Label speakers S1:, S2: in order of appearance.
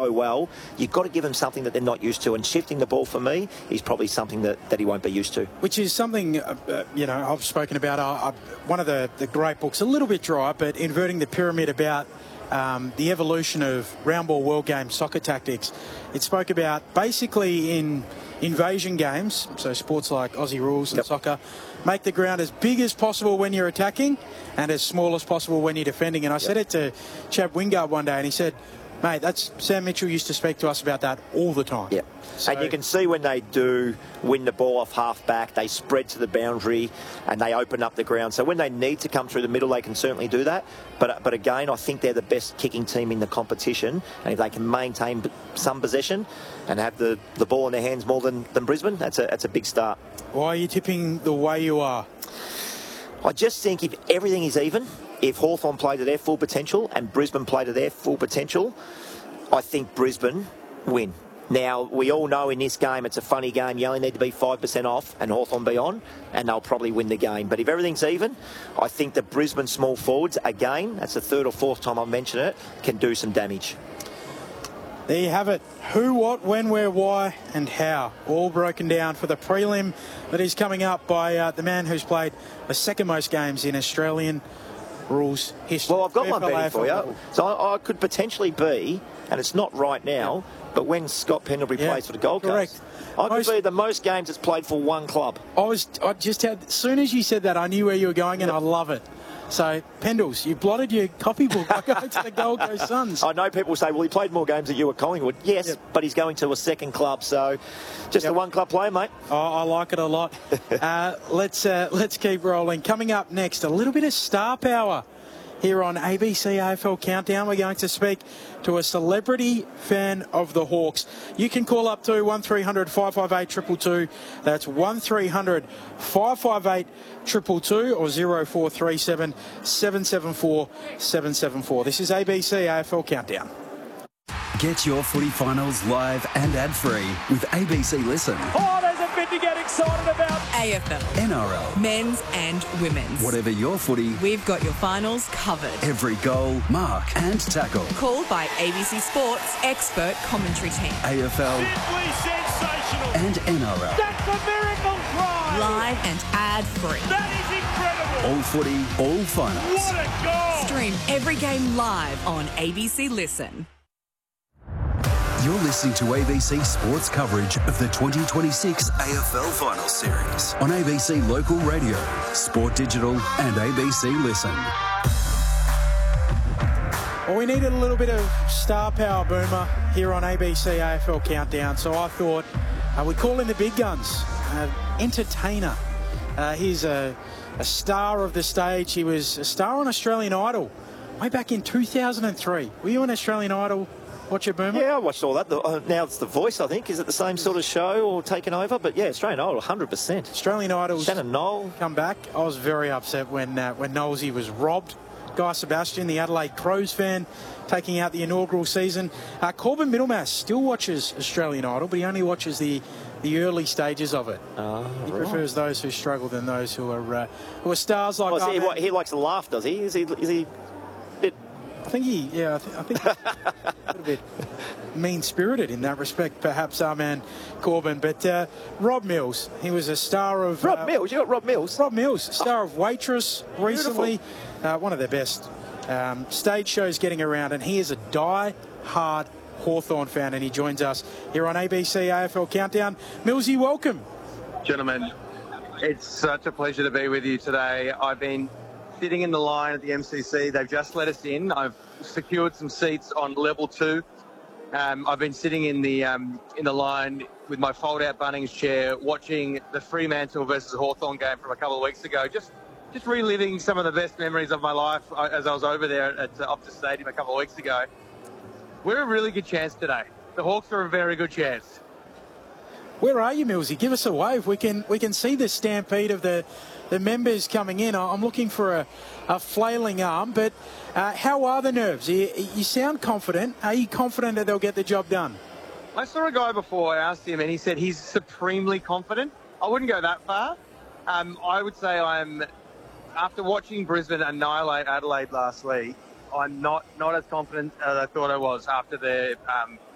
S1: so well, you've got to give them something that they're not used to. And shifting the ball for me is probably something that he won't be used to.
S2: Which is something, I've spoken about. One of the great books, a little bit dry, but Inverting the Pyramid, about the evolution of round ball world game soccer tactics. It spoke about basically in invasion games, so sports like Aussie rules and soccer, make the ground as big as possible when you're attacking and as small as possible when you're defending. And I said it to Chad Wingard one day, and he said, mate, that's Sam Mitchell used to speak to us about that all the time.
S1: Yeah. So, and you can see when they do win the ball off half-back, they spread to the boundary and they open up the ground. So when they need to come through the middle, they can certainly do that. But again, I think they're the best kicking team in the competition. And if they can maintain some possession and have the ball in their hands more than Brisbane, that's a big start.
S2: Why are you tipping the way you are?
S1: I just think if everything is even, if Hawthorn play to their full potential and Brisbane play to their full potential, I think Brisbane win. Now, we all know in this game it's a funny game. You only need to be 5% off and Hawthorn be on, and they'll probably win the game. But if everything's even, I think the Brisbane small forwards, again, that's the third or fourth time I've mentioned it, can do some damage.
S2: There you have it. Who, what, when, where, why and how. All broken down for the prelim that is coming up by the man who's played the second most games in Australian rules history.
S1: Well, I've got one betting for you. So I could potentially be, and it's not right now, but when Scott Pendlebury plays for the Gold Coast, I could be the most games it's played for one club.
S2: As soon as you said that, I knew where you were going, and I love it. So, Pendles, you blotted your copybook by going to the Gold Coast Suns.
S1: I know people say, well, he played more games than you at Collingwood. Yes, but he's going to a second club, so just a one-club player, mate.
S2: Oh, I like it a lot. Let's keep rolling. Coming up next, a little bit of star power here on ABC AFL Countdown. We're going to speak to a celebrity fan of the Hawks. You can call up to 1300 558 222. That's 1300 558 222 or 0437 774 774. This is ABC AFL Countdown.
S3: Get your footy finals live and ad-free with ABC Listen.
S4: Oh, there's a bit to get excited about.
S5: AFL.
S3: NRL.
S5: Men's and women's.
S3: Whatever your footy,
S5: we've got your finals covered.
S3: Every goal, mark and tackle.
S5: Called by ABC Sports expert commentary team.
S3: AFL.
S4: Simply sensational.
S3: And NRL.
S4: That's a miracle try.
S5: Live and ad-free.
S4: That is incredible.
S3: All footy, all finals.
S4: What a goal.
S5: Stream every game live on ABC Listen.
S3: You're listening to ABC Sports coverage of the 2026 AFL Finals Series on ABC Local Radio, Sport Digital and ABC Listen.
S2: Well, we needed a little bit of star power, Boomer, here on ABC AFL Countdown, so I thought we'd call in the big guns. Entertainer. He's a star of the stage. He was a star on Australian Idol way back in 2003. Were you on Australian Idol? Watch it, Boomer?
S1: Yeah, I watched all that. Now it's The Voice, I think. Is it the same sort of show or taken over? But yeah, Australian Idol, 100%.
S2: Australian Idol.
S1: Shannon Knoll.
S2: Come back. I was very upset when Knowlesy was robbed. Guy Sebastian, the Adelaide Crows fan, taking out the inaugural season. Corbin Middlemass still watches Australian Idol, but he only watches the early stages of it. He prefers those who struggle than those who are stars like that.
S1: He likes to laugh, does he? Is he a bit...
S2: I think I think a little bit mean-spirited in that respect, perhaps, our man Corbin. But Rob Mills, he was a star of...
S1: Rob Mills? You got Rob Mills?
S2: Rob Mills, star of Waitress recently. One of the best stage shows getting around, and he is a die-hard Hawthorn fan, and he joins us here on ABC AFL Countdown. Millsy, welcome.
S6: Gentlemen, it's such a pleasure to be with you today. I've been sitting in the line at the MCC. They've just let us in. I've secured some seats on level 2. I've been sitting in the line with my fold-out Bunnings chair, watching the Fremantle versus Hawthorn game from a couple of weeks ago. Just reliving some of the best memories of my life as I was over there at Optus Stadium a couple of weeks ago. We're a really good chance today. The Hawks are a very good chance.
S2: Where are you, Millsy? Give us a wave. We can see the stampede of the members coming in. I'm looking for a flailing arm, but how are the nerves? You sound confident. Are you confident that they'll get the job done?
S6: I saw a guy before, I asked him, and he said he's supremely confident. I wouldn't go that far. I would say after watching Brisbane annihilate Adelaide last week, I'm not as confident as I thought I was after their